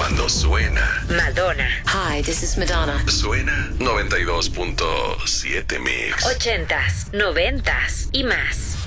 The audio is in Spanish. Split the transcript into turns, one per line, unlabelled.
Cuando suena
Madonna.
Hi, this is Madonna.
Suena 92.7 Mix.
80s, 90s y más.